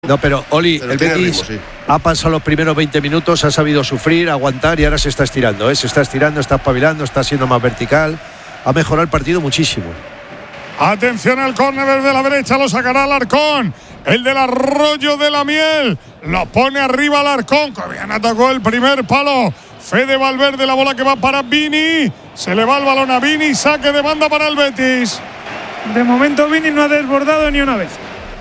No, pero Oli, el Betis ha pasado los primeros 20 minutos, ha sabido sufrir, aguantar y ahora se está estirando, se está estirando, está espabilando, está siendo más vertical. Ha mejorado el partido muchísimo. Atención al córner desde la derecha, lo sacará Alarcón. El del Arroyo de la Miel. Lo pone arriba Alarcón. Que bien atacó el primer palo. Fede Valverde, la bola que va para Vini. Se le va el balón a Vini. Saque de banda para el Betis. De momento Vini no ha desbordado ni una vez.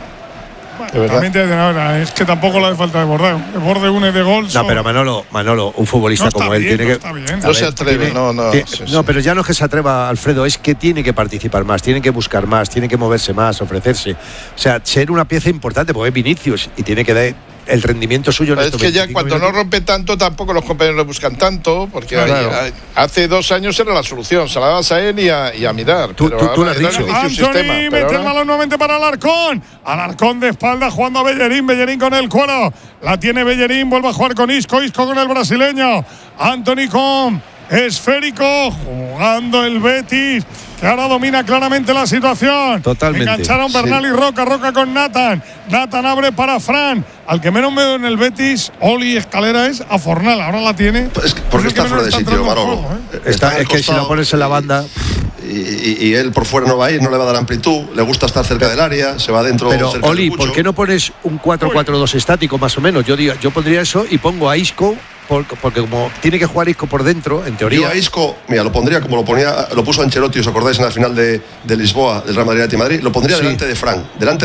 Bueno, también es que tampoco le hace falta desbordar. El borde une de gol. No, pero Manolo, un futbolista como él tiene que. No se atreve, no, pero ya no es que se atreva, Alfredo, es que tiene que participar más, tiene que buscar más, tiene que moverse más, ofrecerse. O sea, ser una pieza importante, porque es Vinicius y tiene que dar el rendimiento suyo. Es que ya cuando no rompe tanto, tampoco los compañeros le buscan tanto, porque hace 2 años era la solución. Se la dabas a él y a Midar. Tú lo has dicho. Antony mete el balón nuevamente para Alarcón. Alarcón de espalda jugando a Bellerín. Bellerín con el cuero. La tiene Bellerín. Vuelve a jugar con Isco. Isco con el brasileño. Antony con esférico. Jugando el Betis, que ahora domina claramente la situación. Totalmente. Engancharon Bernal y Roca. Roca con Nathan. Nathan abre para Fran. Al que menos veo en el Betis, Oli Escalera, es a Fornal. Ahora la tiene. Porque está fuera de sitio, Manolo. Es que si lo pones en la banda. Y él por fuera no va a ir, no le va a dar amplitud. Le gusta estar cerca del área, se va adentro. Pero Oli, ¿por qué no pones un 4-4-2 estático más o menos? Yo pondría eso y pongo a Isco. Porque como tiene que jugar Isco por dentro, en teoría. Yo a Isco, mira, lo pondría como lo puso Ancelotti, ¿os acordáis en la final de Lisboa, del Real Madrid y Madrid? Lo pondría delante de Fran.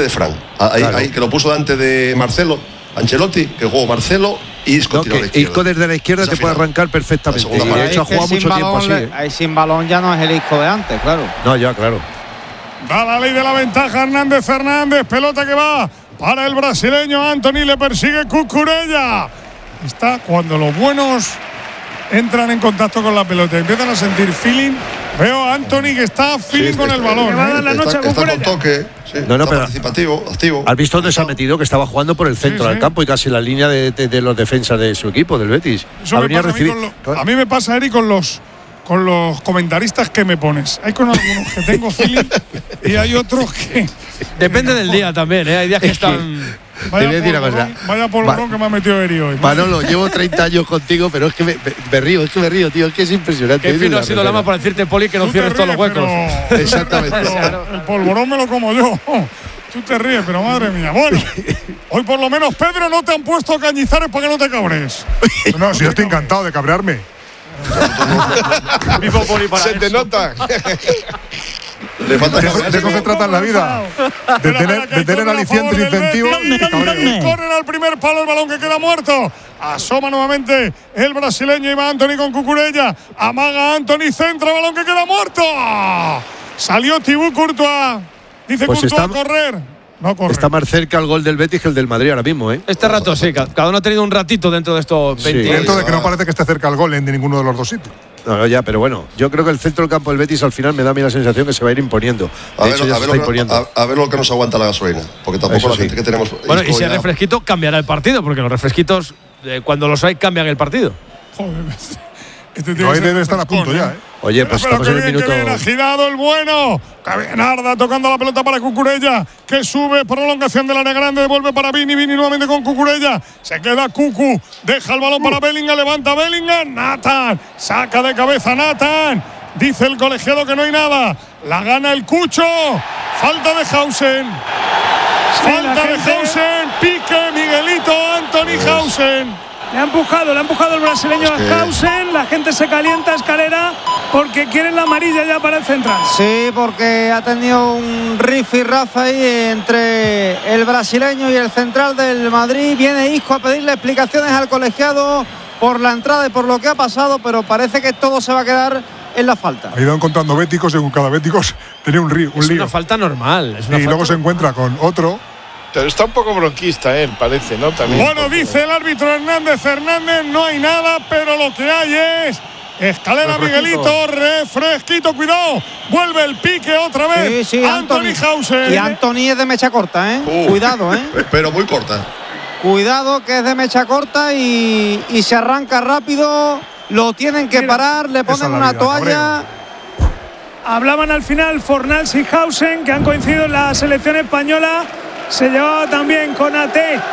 Ahí, que lo puso delante de Marcelo, Ancelotti, que jugó Marcelo y Isco tiró a la izquierda. Isco desde la izquierda te puede arrancar perfectamente. Y de hecho ha jugado mucho tiempo así. Ahí sin balón ya no es el Isco de antes, claro. No, ya, claro. Da la ley de la ventaja Hernández Fernández. Pelota que va para el brasileño. Antony, le persigue Cucurella. Está cuando los buenos entran en contacto con la pelota, empiezan a sentir feeling. Veo a Antony que está feeling con el balón. Va a dar la noche a Cucurella. Está con toque, está participativo, activo. ¿Has visto dónde se ha metido? Que estaba jugando por el centro del campo y casi la línea de los defensas de su equipo, del Betis. A mí me pasa, Eric, con los comentaristas que me pones. Hay con algunos que tengo feeling y hay otros que. Depende del día también, Hay días que están. Vaya polvorón que me ha metido Eri hoy. Manolo, llevo 30 años contigo, pero es que me río, tío, es que es impresionante. Qué fino ha sido la más para decirte, Poli, que no cierres todos los huecos. Exactamente. El polvorón me lo como yo. Tú te ríes, pero madre mía. Bueno, hoy por lo menos, Pedro, no te han puesto Cañizares para que no te cabres. No, si yo estoy encantado de cabrearme. Se te nota. Le falta tengo que tratar la vida de tener alicientes e incentivos. Corren al primer palo, el balón que queda muerto. Asoma nuevamente el brasileño, y va Antony con Cucurella. Amaga Antony, centra, balón que queda muerto. Salió Thibaut Courtois. Dice pues Courtois a correr. No corre. Está más cerca el gol del Betis que el del Madrid ahora mismo, Este rato sí, cada uno ha tenido un ratito dentro de estos 20. Dentro de que no parece que esté cerca el gol en ninguno de los dos sitios. No, ya, pero bueno, yo creo que el centro del campo del Betis al final me da a mí la sensación que se va a ir imponiendo. A ver lo que nos aguanta la gasolina, porque tampoco la gente que tenemos. Bueno, y si es refresquito, cambiará el partido, porque los refresquitos, cuando los hay, cambian el partido. Joder, hoy debe estar a punto ya, Oye, pues estamos en el minuto. Que bien ha girado el bueno. Arda tocando la pelota para Cucurella, que sube, prolongación del área grande, devuelve para Vini nuevamente con Cucurella. Se queda Cucu, deja el balón para Bellingham, levanta Bellingham. Nathan, saca de cabeza Nathan. Dice el colegiado que no hay nada. La gana el Cucho. Falta de Hausen. Falta de Hausen. Pique Miguelito Antony Hausen. Le ha empujado el brasileño a Hausen. La gente se calienta, Escalera, porque quieren la amarilla ya para el central. Sí, porque ha tenido un rifirrafe ahí entre el brasileño y el central del Madrid. Viene Isco a pedirle explicaciones al colegiado por la entrada y por lo que ha pasado, pero parece que todo se va a quedar en la falta. Ha ido encontrando béticos y con cada béticos tenía un lío. Es una falta normal. Y luego se encuentra con otro. Pero está un poco bronquista él, parece, ¿no? También. Bueno, dice el árbitro Hernández Fernández, no hay nada, pero lo que hay es Escalera, Miguelito, refresquito, cuidado. Vuelve el pique otra vez. Sí, Antony Hausen. Y Antony es de mecha corta, Cuidado, Pero muy corta. Cuidado, que es de mecha corta y se arranca rápido. Lo tienen que parar, le ponen una toalla. Hablaban al final Fornals y Hausen, que han coincidido en la selección española. Se llevaba también con AT